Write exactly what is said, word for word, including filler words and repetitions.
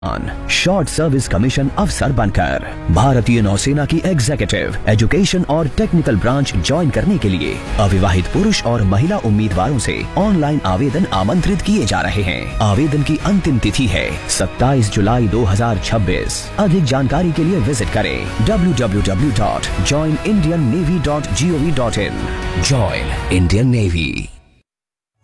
Short service commission अफसर बनकर भारतीय नौसेना की एग्जीक्यूटिव, एजुकेशन और टेक्निकल ब्रांच ज्वाइन करने के लिए अविवाहित पुरुष और महिला उम्मीदवारों से ऑनलाइन आवेदन आमंत्रित किए जा रहे हैं। आवेदन की अंतिम तिथि है सत्ताईस जुलाई दो हजार छब्बीस। अधिक जानकारी के लिए विजिट करें W W W dot join Indian navy dot G O V dot in. Join Indian navy.